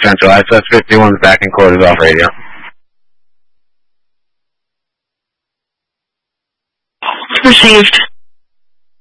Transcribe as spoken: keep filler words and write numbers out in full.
Central. I S S fifty-one's back in quarters off radio. Received.